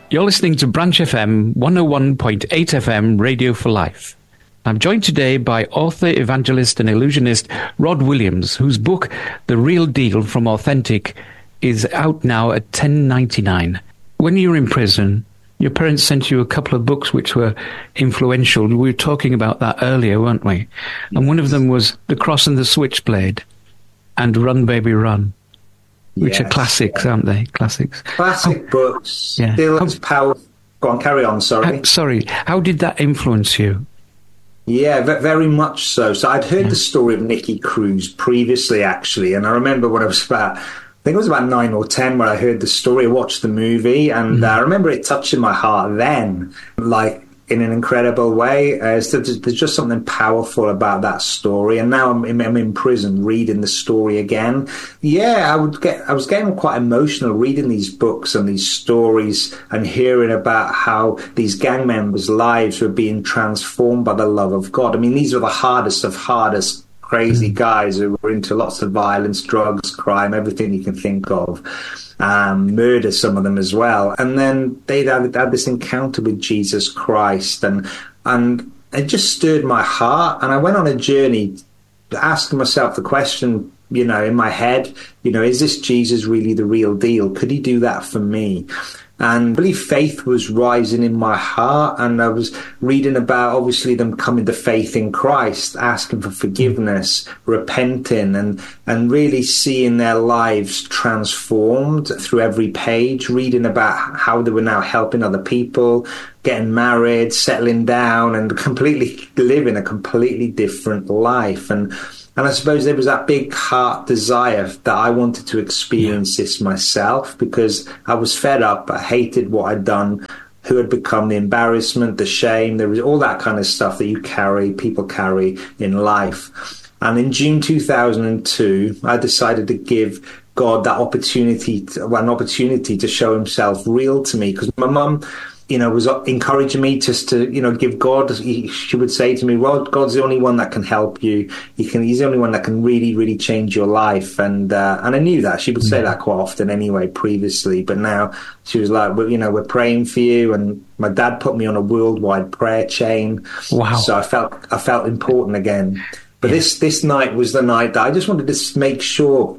You're listening to Branch FM 101.8 FM Radio for Life. I'm joined today by author, evangelist and illusionist Rod Williams, whose book, The Real Deal from Authentic, is out now at $10.99. When you were in prison, your parents sent you a couple of books which were influential. We were talking about that earlier, weren't we? And one of them was The Cross and the Switchblade and Run, Baby, Run. Which are classics, aren't they? Classics. Classic books. Still as powerful. Go on, carry on, sorry. How did that influence you? Yeah, very much so. So I'd heard the story of Nicky Cruz previously, actually. And I remember when I was I think it was about 9 or 10 when I heard the story, I watched the movie. And I remember it touching my heart then, like, in an incredible way. There's just something powerful about that story. And now I'm in prison reading the story again. Yeah, I was getting quite emotional reading these books and these stories and hearing about how these gang members' lives were being transformed by the love of God. I mean, these were the hardest crazy guys who were into lots of violence, drugs, crime, everything you can think of. Murder, some of them as well. And then they'd had this encounter with Jesus Christ, and it just stirred my heart. And I went on a journey asking myself the question, in my head, is this Jesus really the real deal? Could he do that for me? And I believe faith was rising in my heart, and I was reading about, obviously, them coming to faith in Christ, asking for forgiveness, repenting, and really seeing their lives transformed through every page, reading about how they were now helping other people, getting married, settling down, and completely living a completely different life. And I suppose there was that big heart desire that I wanted to experience this myself, because I was fed up. I hated what I'd done, who had become, the embarrassment, the shame. There was all that kind of stuff that people carry in life. And in June 2002, I decided to give God that opportunity to show himself real to me, because my mum, was encouraging me just to, give God. She would say to me, well, God's the only one that can help you. He's the only one that can really, really change your life. And I knew that. She would say that quite often anyway, previously. But now she was like, we're praying for you. And my dad put me on a worldwide prayer chain. Wow. So I felt important again. But this night was the night that I just wanted to make sure,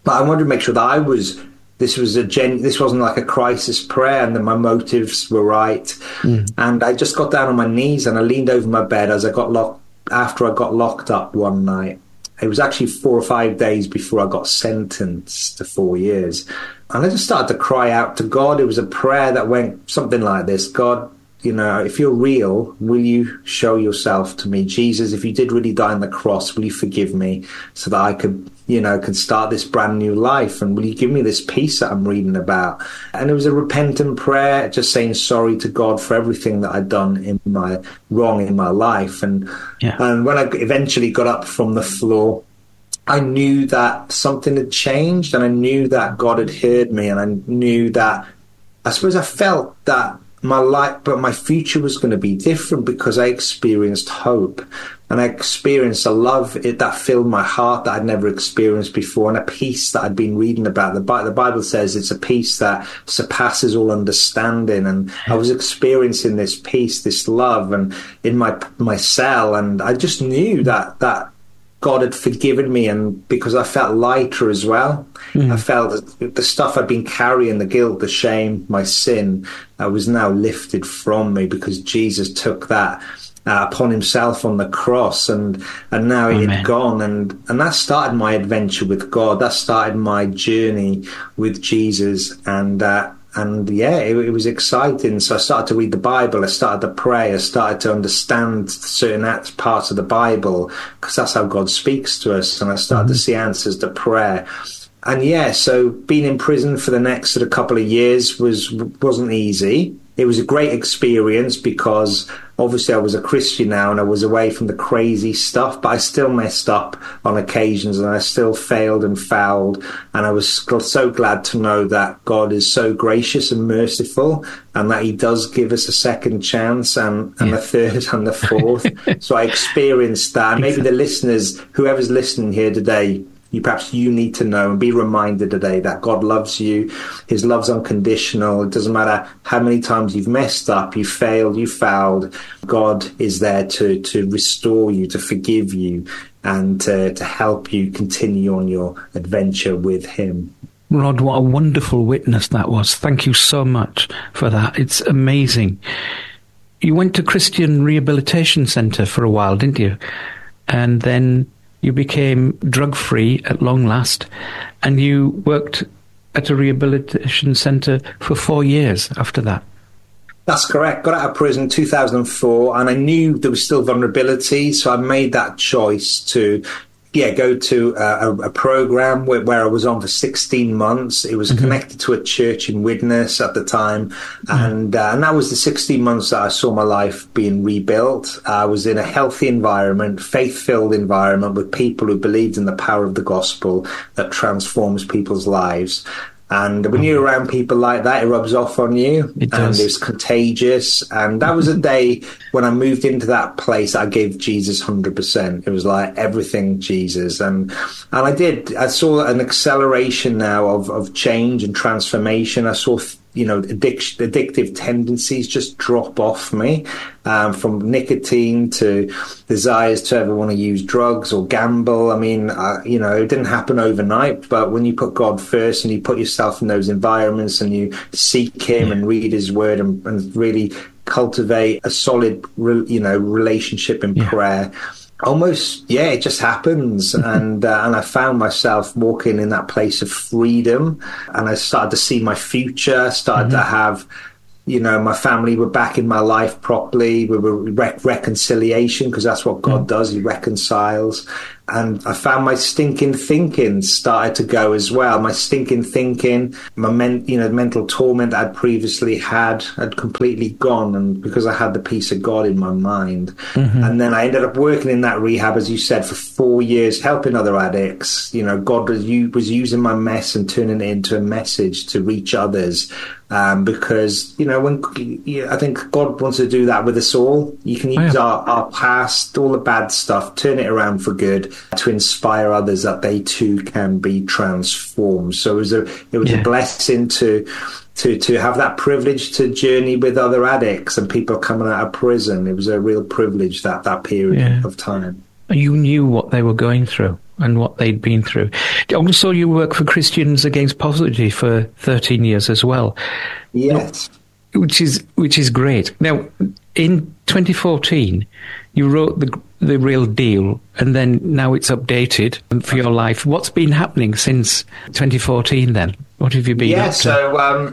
that this wasn't like a crisis prayer, and that my motives were right. And I just got down on my knees and I leaned over my bed after I got locked up one night. It was actually 4 or 5 days before I got sentenced to 4 years. And I just started to cry out to God. It was a prayer that went something like this: God, if you're real, will you show yourself to me? Jesus, if you did really die on the cross, will you forgive me so that I could start this brand new life? And will you give me this peace that I'm reading about? And it was a repentant prayer, just saying sorry to God for everything that I'd done wrong in my life. And when I eventually got up from the floor, I knew that something had changed, and I knew that God had heard me, and I knew that, I felt that my future was going to be different, because I experienced hope, and I experienced a love that filled my heart that I'd never experienced before, and a peace that I'd been reading about. The Bible says it's a peace that surpasses all understanding, and I was experiencing this peace, this love, and in my cell, and I just knew that God had forgiven me, and because I felt lighter as well. I felt that the stuff I'd been carrying, the guilt, the shame, my sin, was now lifted from me, because Jesus took that upon himself on the cross, and now it had gone, and that started my adventure with God. That started my journey with Jesus, it was exciting. So I started to read the Bible, I started to pray, I started to understand certain parts of the Bible, because that's how God speaks to us, and I started to see answers to prayer. And so being in prison for the next sort of couple of years wasn't easy. It was a great experience, because obviously I was a Christian now, and I was away from the crazy stuff, but I still messed up on occasions, and I still failed and fouled. And I was so glad to know that God is so gracious and merciful, and that he does give us a second chance, and a third and the fourth. So I experienced that. And maybe the listeners, whoever's listening here today, you need to know and be reminded today that God loves you. His love's unconditional. It doesn't matter how many times you've messed up, you failed, you fouled. God is there to restore you, to forgive you, and to help you continue on your adventure with him. Rod, what a wonderful witness that was. Thank you so much for that. It's amazing. You went to Christian Rehabilitation Centre for a while, didn't you? And then you became drug-free at long last, and you worked at a rehabilitation centre for 4 years after that. That's correct. Got out of prison in 2004, and I knew there was still vulnerability, so I made that choice to go to a program where I was on for 16 months. It was connected to a church in Widnes at the time. And that was the 16 months that I saw my life being rebuilt. I was in a healthy environment, faith-filled environment with people who believed in the power of the gospel that transforms people's lives. And when you're around people like that, it rubs off on you. It does. And it's contagious. And that was a day when I moved into that place, I gave Jesus 100%. It was like everything Jesus. And I saw an acceleration now of change and transformation. I saw, addictive tendencies just drop off me, from nicotine to desires to ever want to use drugs or gamble. I mean, it didn't happen overnight, but when you put God first and you put yourself in those environments and you seek him and read his word and really cultivate a solid, relationship in prayer, it just happens. And I found myself walking in that place of freedom, and I started to see my future, started to have, my family were back in my life properly. We were reconciliation, because that's what God does. He reconciles. And I found my stinking thinking started to go as well. My stinking thinking, my mental torment I'd previously had completely gone. And because I had the peace of God in my mind. And then I ended up working in that rehab, as you said, for 4 years, helping other addicts. God was using my mess and turning it into a message to reach others. Because, I think God wants to do that with us all. You can use our past, all the bad stuff, turn it around for good, to inspire others that they too can be transformed. So it was a blessing to have that privilege to journey with other addicts and people coming out of prison. It was a real privilege, that period of time. You knew what they were going through and what they'd been through. Also, you work for Christians Against Poverty for 13 years as well. Yes. Which is great. Now, in 2014, you wrote the Real Deal, and then now it's updated for your life. What's been happening since 2014 then? What have you been up to?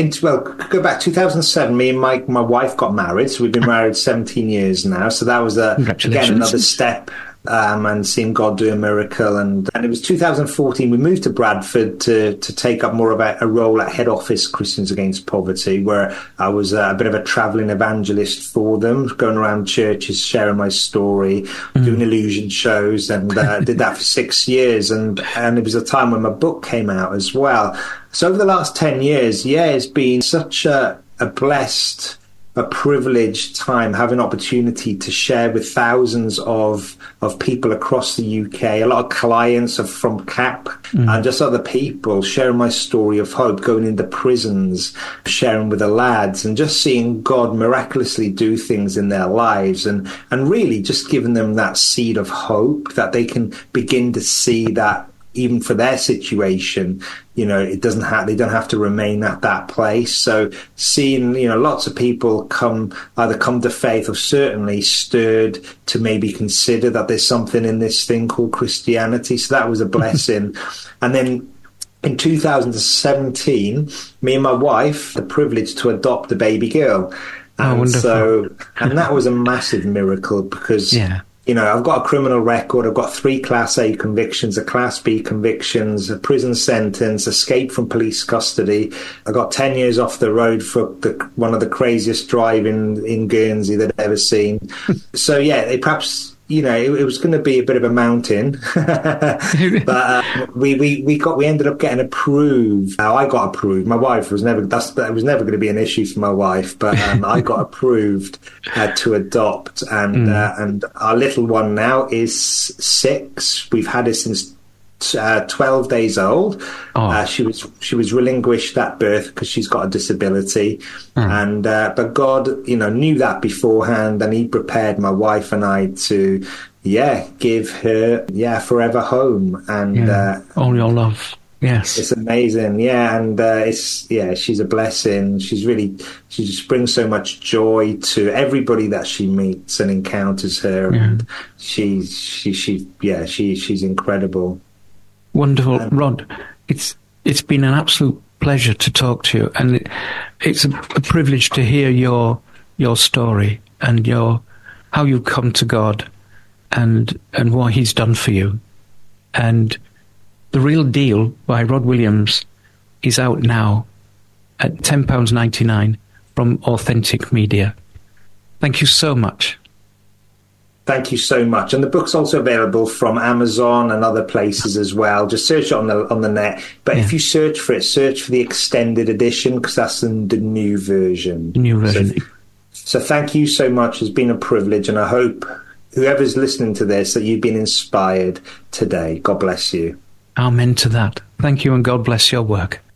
Go back 2007. Me and my wife got married, so we've been married 17 years now. So that was again another step, and seeing God do a miracle. And it was 2014. We moved to Bradford to take up more of a role at head office Christians Against Poverty, where I was a bit of a travelling evangelist for them, going around churches, sharing my story, doing illusion shows, and did that for 6 years. And it was a time when my book came out as well. So over the last 10 years, it's been such a blessed, a privileged time, having opportunity to share with thousands of people across the UK. A lot of clients are from CAP and just other people, sharing my story of hope, going into prisons, sharing with the lads, and just seeing God miraculously do things in their lives, and really just giving them that seed of hope that they can begin to see that even for their situation, they don't have to remain at that place. So seeing, lots of people either come to faith or certainly stirred to maybe consider that there's something in this thing called Christianity. So that was a blessing. And then in 2017, me and my wife had the privilege to adopt a baby girl. And and that was a massive miracle because I've got a criminal record. I've got 3 Class A convictions, a Class B convictions, a prison sentence, escape from police custody. I got 10 years off the road for one of the craziest driving in Guernsey that I've ever seen. So perhaps it was going to be a bit of a mountain, but we ended up getting approved. Now, I got approved. My wife was never going to be an issue for my wife, but I got approved to adopt, and our little one now is 6. We've had her since 12 days old. Oh. She was relinquished at birth because she's got a disability, and but God, knew that beforehand, and He prepared my wife and I to, give her, forever home, and all your love. Yes, it's amazing. And she's a blessing. She just brings so much joy to everybody that she meets and encounters her, and she's incredible. Wonderful. Rod, it's been an absolute pleasure to talk to you, and it's a privilege to hear your story and how you've come to God and what He's done for you. And The Real Deal by Rod Williams is out now at £10.99 from Authentic Media. Thank you so much. Thank you so much. And the book's also available from Amazon and other places as well. Just search it on the net. But if you search for the extended edition, because that's the new version. The new version. So thank you so much. It's been a privilege, and I hope whoever's listening to this that you've been inspired today. God bless you. Amen to that. Thank you, and God bless your work.